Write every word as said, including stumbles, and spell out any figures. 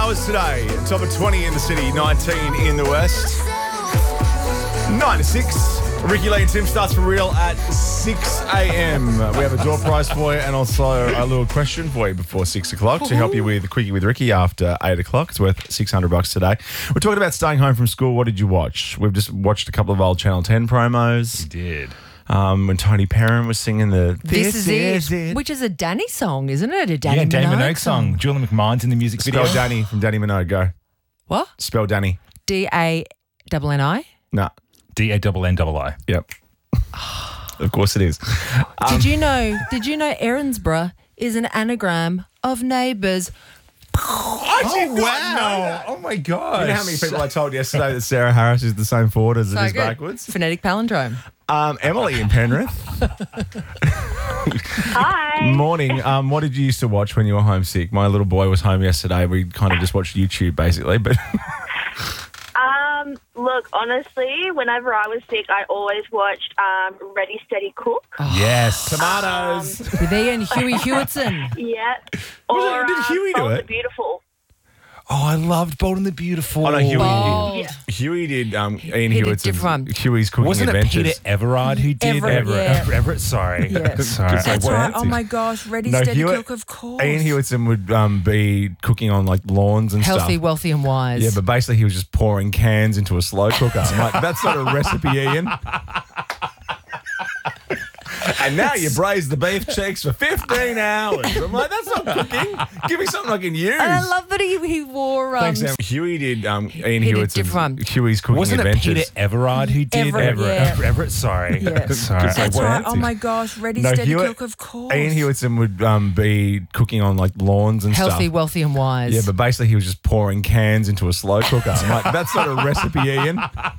hours today. Top of twenty in the city, nineteen in the west. nine to six. Ricky Lee and Tim starts for real at six a.m. We have a door prize for you and also a little question for you before six o'clock to help you with Quickie with Ricky after eight o'clock. It's worth six hundred bucks today. We're talking about staying home from school. What did you watch? We've just watched a couple of old Channel ten promos. We did. Um, when Tony Perrin was singing the This, is, is it, which is a Danny song, isn't it? A Danny yeah, Minogue, Danny Minogue song. Julian McMahon's in the music Spell video. Danny from Danny Minogue. Go. What? Spell Danny. D A N N I? No. D A N N I. Yep. Of course it is. Um, Did you know? Did you know Erinsborough is an anagram of neighbours? Oh, wow. Oh, my gosh. You know how many people I told yesterday that Sarah Harris is the same forward as So it is good. backwards? Phonetic palindrome. Um, Emily in Penrith. Hi. Morning. Um, what did you used to watch when you were homesick? My little boy was home yesterday. We kind of just watched YouTube basically, but Um, look, honestly, whenever I was sick, I always watched um, Ready, Steady, Cook. Yes. tomatoes. With Ian Huey Hewitson. Yeah. Was Or it- did um, Huey do Bold it? and Beautiful. Oh, I loved Bold and the Beautiful. Oh no, Huey. Bold. Yeah. Huey did. Um, Ian He did Hewitt's different one. Huey's Cooking Wasn't it Adventures. Peter Everard who did Everett, Everett? yeah. Everett, Everett, sorry. Yeah. Sorry. Good That's What right. answer? Oh my gosh. Ready, No, Steady, Hewitt- Cook, of course. Ian Hewitson would um, be cooking on like lawns and Healthy, stuff. wealthy, and wise. Yeah, but basically he was just pouring cans into a slow cooker. I'm like, that's not a recipe, Ian. And now you braise the beef cheeks for fifteen hours. I'm like, that's not cooking. Give me something I can use. And I love that he, he wore um, Thanks, Sam. Huey did um, Ian He did Hewitt's different. Huey's Cooking Wasn't it Adventures. Peter Everard who did Everett, Everett? yeah. Everett, Everett, sorry. Yeah. Sorry. Good That's What right. answer? Oh my gosh. Ready, No, Steady, Hewitt- Cook, of course. Ian Hewitson would um, be cooking on like lawns and Healthy, stuff. wealthy, and wise. Yeah, but basically he was just pouring cans into a slow cooker. I'm like, that's not a recipe, Ian.